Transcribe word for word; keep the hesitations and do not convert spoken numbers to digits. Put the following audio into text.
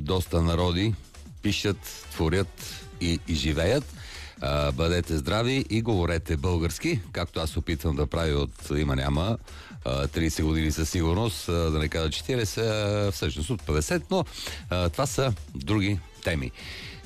доста народи пишат, творят и, и живеят. А, бъдете здрави и говорете български, както аз опитвам да правя от има-няма трийсет години със сигурност, а, да не кажа четирийсет, а, всъщност от петдесет, но а, това са други теми.